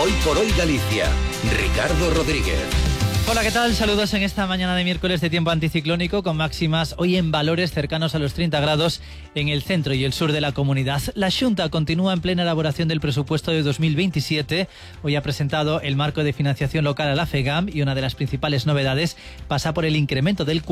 Hoy por hoy Galicia. Ricardo Rodríguez. Hola, ¿qué tal? Saludos en esta mañana de miércoles de tiempo anticiclónico con máximas hoy en valores cercanos a los 30 grados en el centro y el sur de la comunidad. La Xunta continúa en plena elaboración del presupuesto de 2027. Hoy ha presentado el marco de financiación local a la FEGAM y una de las principales novedades pasa por el incremento del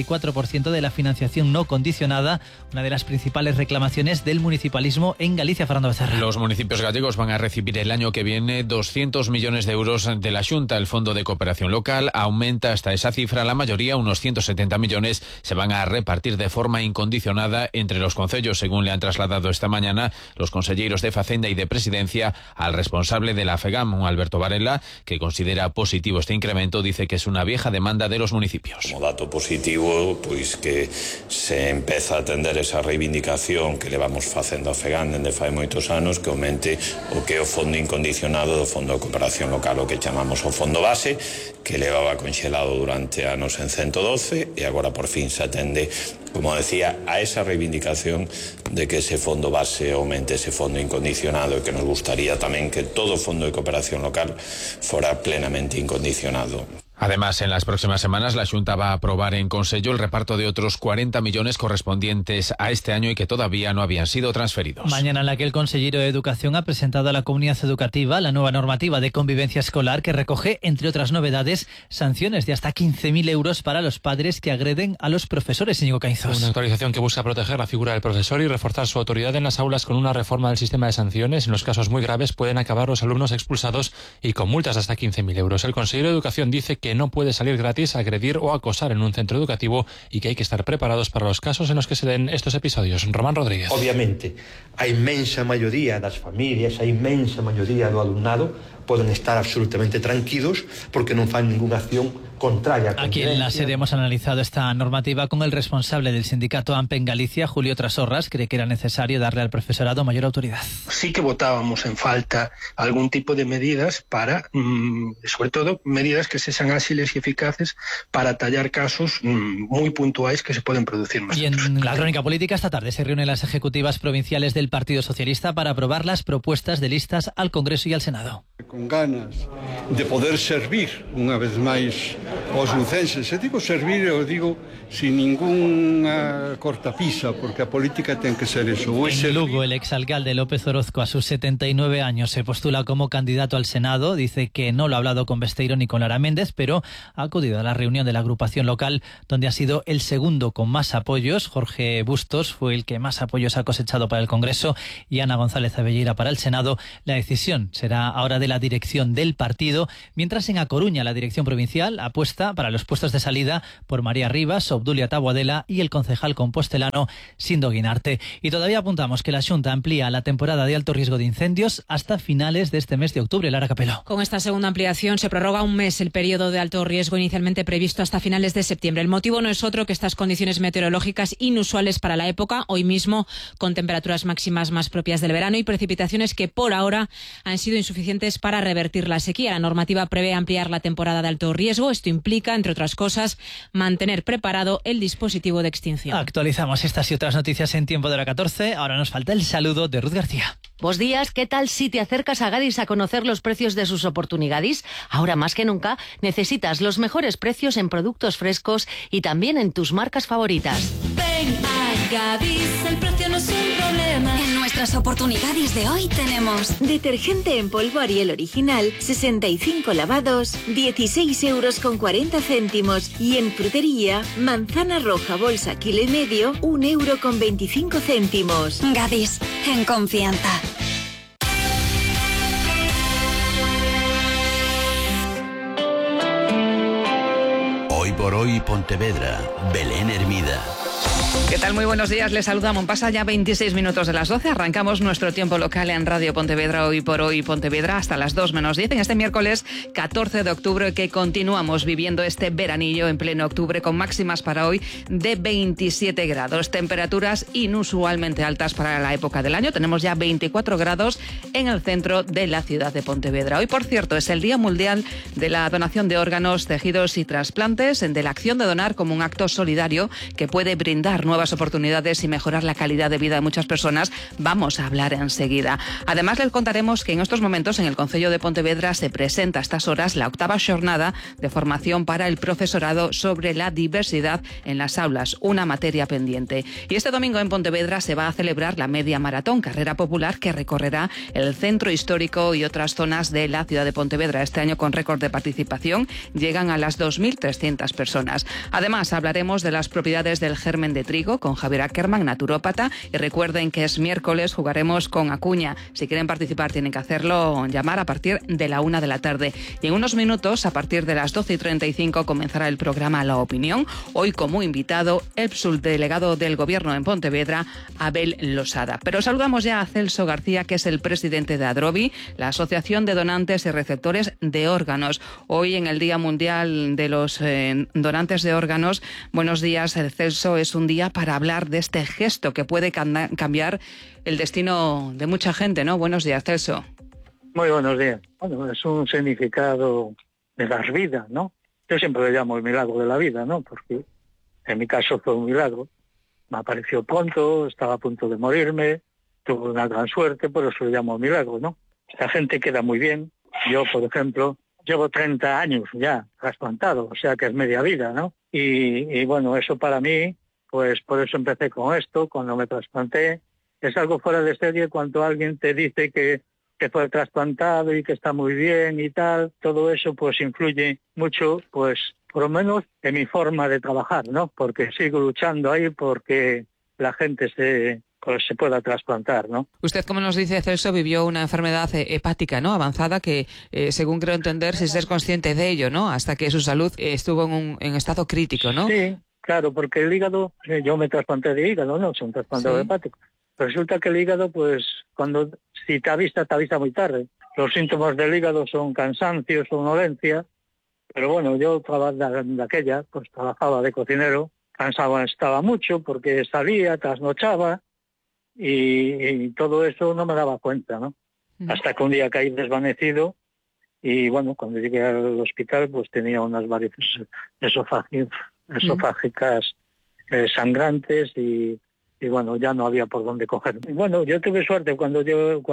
44% de la financiación no condicionada, una de las principales reclamaciones del municipalismo en Galicia. Fernando Becerra. Los municipios gallegos van a recibir el año que viene 200 millones de euros de la Xunta. El Fondo de Cooperación Local aumenta hasta esa cifra. La mayoría, unos 170 millones, se van a repartir de forma incondicionada entre los concellos, según le han trasladado esta mañana los conselleiros de Facenda y de Presidencia al responsable de la FEGAM, Alberto Varela, que considera positivo este incremento. Dice que es una vieja demanda de los municipios. Como dato positivo, pois que se empeza a atender esa reivindicación que levamos facendo a FEGAM dende fai moitos anos, que aumente o que é o fondo incondicionado do Fondo de Cooperación Local, o que chamamos o fondo base, que levaba conxelado durante anos en 112 e agora por fin se atende, como decía, a esa reivindicación de que ese fondo base aumente ese fondo incondicionado e que nos gustaría tamén que todo o fondo de cooperación local fora plenamente incondicionado. Además, en las próximas semanas la Xunta va a aprobar en Consello el reparto de otros 40 millones correspondientes a este año y que todavía no habían sido transferidos. Mañana en la que el consellero de Educación ha presentado a la comunidad educativa la nueva normativa de convivencia escolar que recoge, entre otras novedades, sanciones de hasta 15.000 euros para los padres que agreden a los profesores. Íñigo Caínzos. Una actualización que busca proteger la figura del profesor y reforzar su autoridad en las aulas con una reforma del sistema de sanciones. En los casos muy graves pueden acabar los alumnos expulsados y con multas de hasta 15.000 euros. El consejero de Educación dice que no puede salir gratis a agredir o acosar en un centro educativo y que hay que estar preparados para los casos en los que se den estos episodios. Román Rodríguez. Obviamente, a inmensa maioría das familias, a inmensa maioría do alumnado poden estar absolutamente tranquilos porque non fan ninguna acción contraria. Aquí en la sede hemos analizado esta normativa con el responsable del sindicato AMPE en Galicia, Julio Trasorras. Cree que era necesario darle al profesorado mayor autoridad. Sí que votábamos en falta algún tipo de medidas para, sobre todo, medidas que sean ágiles y eficaces para tallar casos muy puntuales que se pueden producir más. Y en la crónica política esta tarde se reúnen las ejecutivas provinciales del Partido Socialista para aprobar las propuestas de listas al Congreso y al Senado. Con ganas de poder servir unha vez máis aos lucenses. E digo servir, eu digo sin ninguna cortapisa, porque a política ten que ser eso. En Lugo, el exalcalde López Orozco, a sus 79 años, se postula como candidato al Senado. Dice que no lo ha hablado con Besteiro ni con Lara Méndez, pero ha acudido a la reunión de la agrupación local, donde ha sido el segundo con más apoyos. Jorge Bustos fue el que más apoyos ha cosechado para el Congreso y Ana González Abelleira para el Senado. La decisión será ahora de la dirección del partido, mientras en A Coruña la dirección provincial apuesta para los puestos de salida por María Rivas, Obdulia Taboadela y el concejal compostelano Sindo Guinarte. Y todavía apuntamos que la Xunta amplía la temporada de alto riesgo de incendios hasta finales de este mes de octubre. Lara Capeló. Con esta segunda ampliación se prorroga un mes el periodo de alto riesgo inicialmente previsto hasta finales de septiembre. El motivo no es otro que estas condiciones meteorológicas inusuales para la época, hoy mismo con temperaturas máximas más propias del verano y precipitaciones que por ahora han sido insuficientes para revertir la sequía. La normativa prevé ampliar la temporada de alto riesgo. Esto implica, entre otras cosas, mantener preparado el dispositivo de extinción. Actualizamos estas y otras noticias en tiempo de hora 14. Ahora nos falta el saludo de Ruth García. Buenos días, ¿qué tal si te acercas a Gadis a conocer los precios de sus oportunidades? Ahora más que nunca necesitas los mejores precios en productos frescos y también en tus marcas favoritas. Ven a Gadis, el precio no es un problema. En nuestras oportunidades de hoy tenemos detergente en polvo Ariel original, 65 lavados, 16,40 €. Y en frutería, manzana roja bolsa kilo y medio, 1,25 €. Gadis, en confianza. Hoy por hoy Pontevedra, Belén Hermida. ¿Qué tal? Muy buenos días, les saludamos. Pasa ya 26 minutos de las 12, arrancamos nuestro tiempo local en Radio Pontevedra, Hoy por hoy Pontevedra, hasta las 2 menos 10, en este miércoles 14 de octubre, que continuamos viviendo este veranillo en pleno octubre, con máximas para hoy de 27 grados, temperaturas inusualmente altas para la época del año. Tenemos ya 24 grados en el centro de la ciudad de Pontevedra. Hoy, por cierto, es el Día Mundial de la Donación de Órganos, Tejidos y Trasplantes, de la acción de donar como un acto solidario que puede brindar dar nuevas oportunidades y mejorar la calidad de vida de muchas personas, vamos a hablar enseguida. Además, les contaremos que en estos momentos en el Concello de Pontevedra se presenta a estas horas la 8ª xornada de formación para el profesorado sobre la diversidad en las aulas, una materia pendiente. Y este domingo en Pontevedra se va a celebrar la Media Maratón, carrera popular que recorrerá el centro histórico y otras zonas de la ciudad de Pontevedra. Este año, con récord de participación, llegan a las 2.300 personas. Además, hablaremos de las propiedades del germen de trigo con Javier Ackerman, naturópata. Y recuerden que es miércoles, jugaremos con Acuña. Si quieren participar, tienen que hacerlo, llamar a partir de la 1 de la tarde. Y en unos minutos, a partir de las 12:35, comenzará el programa La Opinión. Hoy, como invitado, el subdelegado del Gobierno en Pontevedra, Abel Losada. Pero saludamos ya a Celso García, que es el presidente de ADROVI, la Asociación de Donantes y Receptores de Órganos. Hoy, en el Día Mundial de los Donantes de Órganos, buenos días, Celso. Es un día para hablar de este gesto que puede cambiar el destino de mucha gente, ¿no? Buenos días, Celso. Muy buenos días. Bueno, es un significado de dar vida, ¿no? Yo siempre le llamo el milagro de la vida, ¿no? Porque en mi caso fue un milagro. Me apareció pronto, estaba a punto de morirme, tuve una gran suerte, por eso le llamo milagro, ¿no? La gente queda muy bien. Yo, por ejemplo, llevo 30 años ya trasplantado, o sea que es media vida, ¿no? Y bueno, eso para mí, pues por eso empecé con esto, cuando me trasplanté. Es algo fuera de serie cuando alguien te dice que fue trasplantado y que está muy bien y tal. Todo eso pues influye mucho, pues por lo menos en mi forma de trabajar, ¿no? Porque sigo luchando ahí porque la gente se pueda trasplantar, ¿no? Usted, como nos dice Celso, vivió una enfermedad hepática, ¿no? Avanzada, que según creo entender, sin ser consciente de ello, ¿no? Hasta que su salud estuvo en estado crítico, ¿no? Sí, claro, porque el hígado, yo me trasplanté de hígado, ¿no? Es un trasplantado hepático. Resulta que el hígado, pues, si te avisa muy tarde. Los síntomas del hígado son cansancio, somnolencia, pero bueno, yo de aquella, pues trabajaba de cocinero, estaba mucho porque salía, trasnochaba, y todo eso no me daba cuenta, ¿no? Hasta que un día caí desvanecido y bueno, cuando llegué al hospital pues tenía unas varices esofágicas sangrantes y bueno, ya no había por dónde coger. Y bueno, yo tuve suerte cuando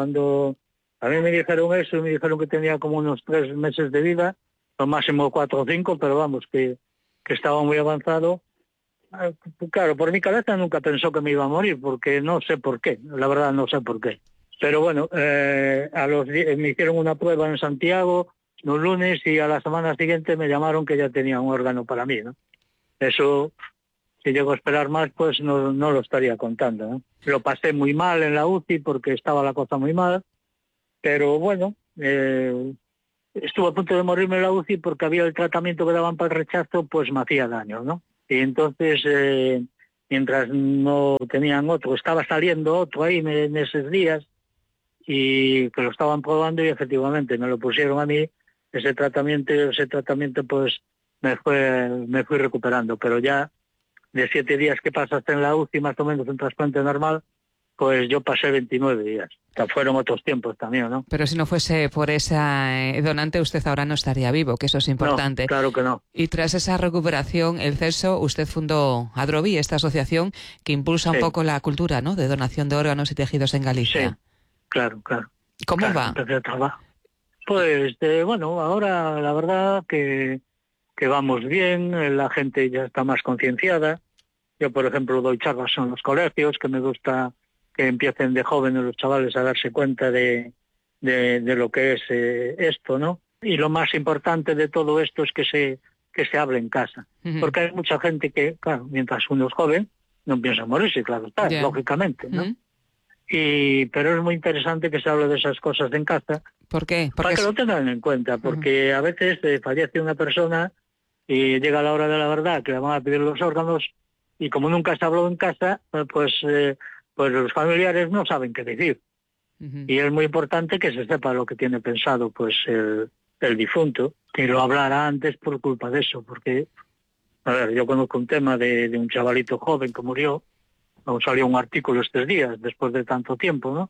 a mí me dijeron eso, me dijeron que tenía como unos 3 meses de vida, lo máximo 4 o 5, pero vamos, que estaba muy avanzado. Claro, por mi cabeza nunca pensó que me iba a morir, porque no sé por qué, la verdad no sé por qué. Pero bueno, me hicieron una prueba en Santiago un lunes y a la semana siguiente me llamaron que ya tenía un órgano para mí, ¿no? Eso, si llego a esperar más, pues no lo estaría contando, ¿no? Lo pasé muy mal en la UCI porque estaba la cosa muy mal, pero bueno, estuve a punto de morirme en la UCI porque había el tratamiento que daban para el rechazo, pues me hacía daño, ¿no? Y entonces, mientras no tenían otro, estaba saliendo otro ahí en esos días y que lo estaban probando y efectivamente me lo pusieron a mí, ese tratamiento pues me fui recuperando, pero ya de 7 días que pasaste en la UCI, más o menos un trasplante normal, pues yo pasé 29 días. O sea, fueron otros tiempos también, ¿no? Pero si no fuese por esa donante, usted ahora no estaría vivo, que eso es importante. No, claro que no. Y tras esa recuperación, el Celso, usted fundó ADROVI, esta asociación que impulsa un poco la cultura, ¿no?, de donación de órganos y tejidos en Galicia. Sí, claro. ¿Cómo va? Empecé a trabajar. Pues, bueno, ahora la verdad que vamos bien, la gente ya está más concienciada. Yo, por ejemplo, doy charlas en los colegios, que me gusta que empiecen de jóvenes los chavales a darse cuenta de lo que es esto, ¿no? Y lo más importante de todo esto es que se hable en casa. Porque hay mucha gente que, claro, mientras uno es joven, no piensa morirse, claro está, lógicamente, ¿no? Pero es muy interesante que se hable de esas cosas en casa. ¿Por qué? Para que lo tengan en cuenta, porque a veces fallece una persona y llega la hora de la verdad, que le van a pedir los órganos, y como nunca se habló en casa, pues los familiares no saben qué decir. Y es muy importante que se sepa lo que tiene pensado pues el difunto, que lo hablara antes por culpa de eso, porque, a ver, yo conozco un tema de un chavalito joven que murió, salió un artículo estos días, después de tanto tiempo, ¿no?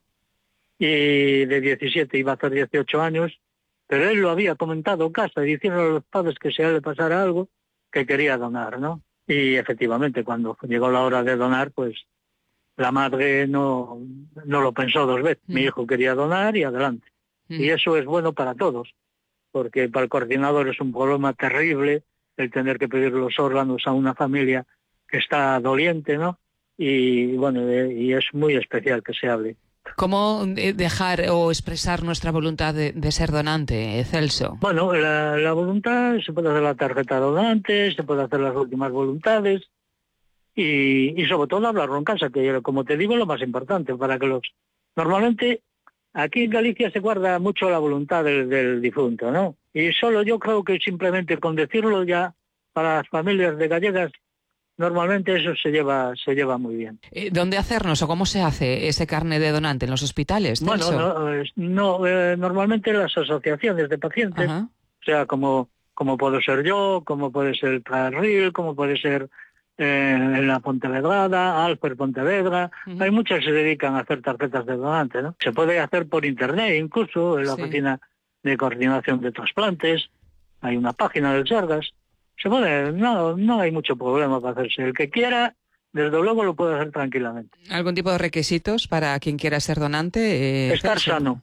Y de 17 iba a hacer 18 años, pero él lo había comentado en casa, diciendo a los padres que si a él le pasara algo, que quería donar, ¿no? Y efectivamente, cuando llegó la hora de donar, pues la madre no lo pensó dos veces. Mi hijo quería donar y adelante. Y eso es bueno para todos, porque para el coordinador es un problema terrible el tener que pedir los órganos a una familia que está doliente, ¿no? Y bueno, y es muy especial que se hable. ¿Cómo dejar o expresar nuestra voluntad de ser donante, Celso? Bueno, la voluntad, se puede hacer la tarjeta de donante, se puede hacer las últimas voluntades y sobre todo hablarlo en casa, que como te digo es lo más importante, para que Normalmente aquí en Galicia se guarda mucho la voluntad del difunto, ¿no? Y solo yo creo que simplemente con decirlo ya para las familias de gallegas, normalmente eso se lleva muy bien. ¿Dónde hacernos o cómo se hace ese carnet de donante? ¿En los hospitales? Bueno, normalmente en las asociaciones de pacientes, o sea, como puedo ser yo, como puede ser Carril, como puede ser en la Pontevedrada, Alfer Pontevedra, hay muchas que se dedican a hacer tarjetas de donante, ¿no? Se puede hacer por internet incluso, en la oficina de coordinación de trasplantes, hay una página del Sergas. Se puede, no hay mucho problema para hacerse. El que quiera, desde luego lo puede hacer tranquilamente. ¿Algún tipo de requisitos para quien quiera ser donante? Estar sano.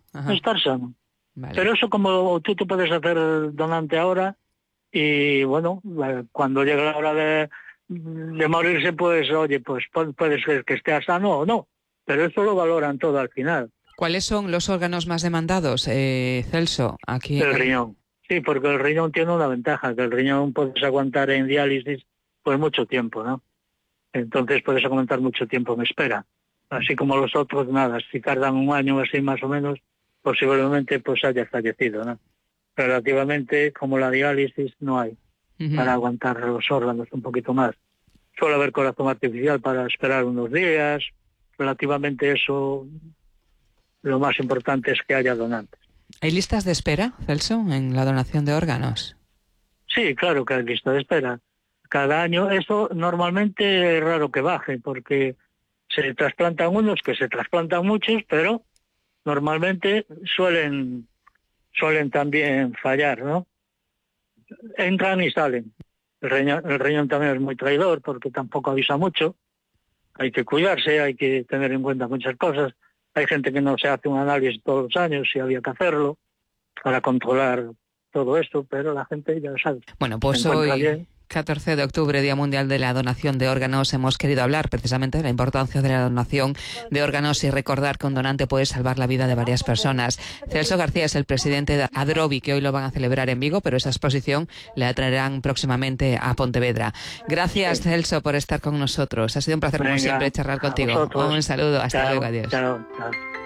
Vale. Pero eso como tú te puedes hacer donante ahora y bueno, cuando llegue la hora de morirse, pues oye, pues puede ser que esté sano o no. Pero eso lo valoran todo al final. ¿Cuáles son los órganos más demandados, Celso? Aquí el riñón. Sí, porque el riñón tiene una ventaja, que el riñón puedes aguantar en diálisis pues mucho tiempo, ¿no? Entonces puedes aguantar mucho tiempo en espera. Así como los otros, nada, si tardan un año así más o menos, posiblemente pues haya fallecido, ¿no? Relativamente, como la diálisis, no hay para aguantar los órganos un poquito más. Suele haber corazón artificial para esperar unos días. Relativamente eso, lo más importante es que haya donantes. ¿Hay listas de espera, Celso, en la donación de órganos? Sí, claro que hay lista de espera. Cada año, esto normalmente es raro que baje, porque se trasplantan unos, que se trasplantan muchos, pero normalmente suelen también fallar, ¿no? Entran y salen. El riñón también es muy traidor, porque tampoco avisa mucho. Hay que cuidarse, hay que tener en cuenta muchas cosas. Hay gente que no se hace un análisis todos los años y había que hacerlo para controlar todo esto, pero la gente ya lo sabe. Bueno, pues hoy, 14 de octubre, Día Mundial de la Donación de Órganos, hemos querido hablar precisamente de la importancia de la donación de órganos y recordar que un donante puede salvar la vida de varias personas. Celso García es el presidente de Adrovi, que hoy lo van a celebrar en Vigo, pero esa exposición la traerán próximamente a Pontevedra. Gracias, Celso, por estar con nosotros. Ha sido un placer, como siempre, charlar contigo. Un saludo, hasta luego, adiós. Chao.